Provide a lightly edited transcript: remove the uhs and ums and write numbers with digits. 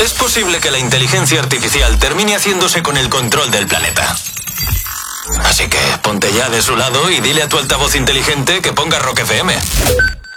es posible que la inteligencia artificial termine haciéndose con el control del planeta. Así que ponte ya de su lado y dile a tu altavoz inteligente que ponga Rock FM.